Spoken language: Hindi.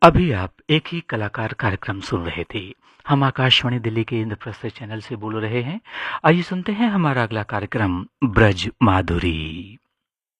अभी आप एक ही कलाकार कार्यक्रम सुन रहे थे। हम आकाशवाणी दिल्ली के इंद्रप्रस्थ चैनल से बोल रहे हैं। आइए सुनते हैं हमारा अगला कार्यक्रम ब्रज माधुरी।